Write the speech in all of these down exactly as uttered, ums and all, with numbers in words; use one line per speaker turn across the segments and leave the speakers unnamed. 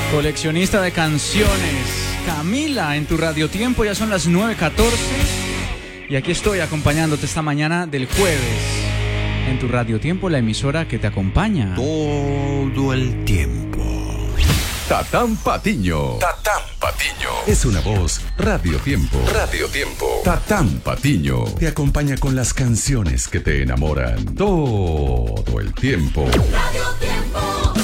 Coleccionista de canciones, Camila, en tu Radio Tiempo. Ya son las nueve catorce y aquí estoy acompañándote esta mañana del jueves en tu Radio Tiempo, la emisora que te acompaña
todo el tiempo.
Tatán Patiño.
Tatán Patiño.
Es una voz Radio Tiempo.
Radio Tiempo.
Tatán Patiño te acompaña con las canciones que te enamoran todo el tiempo.
Radio Tiempo.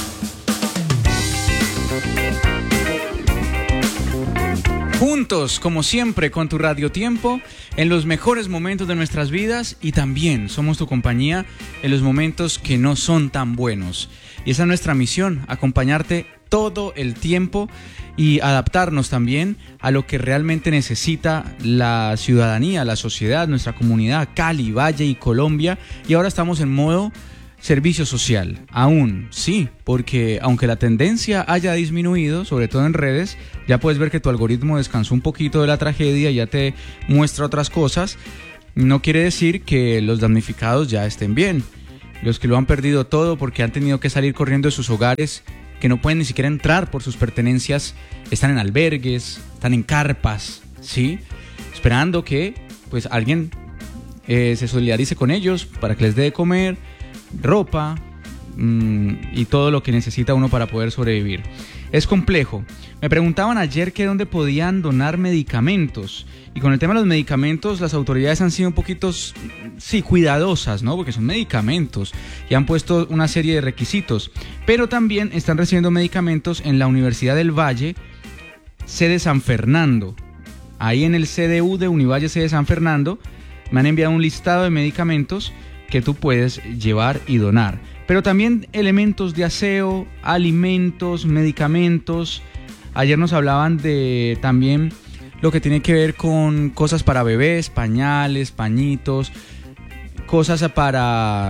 Juntos, como siempre, con tu Radio Tiempo, en los mejores momentos de nuestras vidas, y también somos tu compañía en los momentos que no son tan buenos. Y esa es nuestra misión, acompañarte todo el tiempo y adaptarnos también a lo que realmente necesita la ciudadanía, la sociedad, nuestra comunidad, Cali, Valle y Colombia. Y ahora estamos en modo servicio social, aún, sí, porque aunque la tendencia haya disminuido, sobre todo en redes, ya puedes ver que tu algoritmo descansó un poquito de la tragedia, ya te muestra otras cosas. No quiere decir que los damnificados ya estén bien. Los que lo han perdido todo porque han tenido que salir corriendo de sus hogares, que no pueden ni siquiera entrar por sus pertenencias, están en albergues, están en carpas, ¿sí? Esperando que pues alguien eh, se solidarice con ellos para que les dé de comer, ropa mmm, y todo lo que necesita uno para poder sobrevivir. Es complejo. Me preguntaban ayer que dónde podían donar medicamentos, y con el tema de los medicamentos las autoridades han sido un poquito, sí, cuidadosas, ¿no? Porque son medicamentos y han puesto una serie de requisitos, pero también están recibiendo medicamentos en la Universidad del Valle, sede San Fernando. Ahí en el C D U de Univalle, sede San Fernando, me han enviado un listado de medicamentos que tú puedes llevar y donar, pero también elementos de aseo, alimentos, medicamentos. Ayer nos hablaban de también lo que tiene que ver con cosas para bebés, pañales, pañitos, cosas para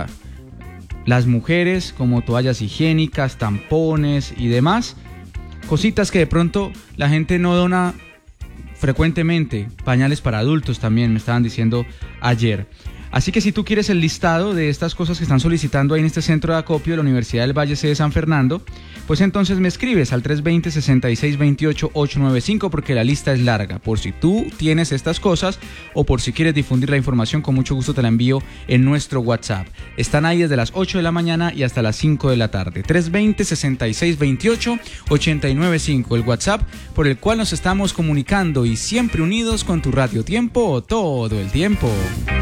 las mujeres como toallas higiénicas, tampones y demás, cositas que de pronto la gente no dona frecuentemente. Pañales para adultos también me estaban diciendo ayer. Así que si tú quieres el listado de estas cosas que están solicitando ahí en este centro de acopio de la Universidad del Valle, sede San Fernando, pues entonces me escribes al tres dos cero, seis seis dos ocho, ocho nueve cinco, porque la lista es larga. Por si tú tienes estas cosas o por si quieres difundir la información, con mucho gusto te la envío en nuestro WhatsApp. Están ahí desde las ocho de la mañana y hasta las cinco de la tarde. tres dos cero, seis seis dos ocho, ocho nueve cinco, el WhatsApp por el cual nos estamos comunicando, y siempre unidos con tu Radio Tiempo todo el tiempo.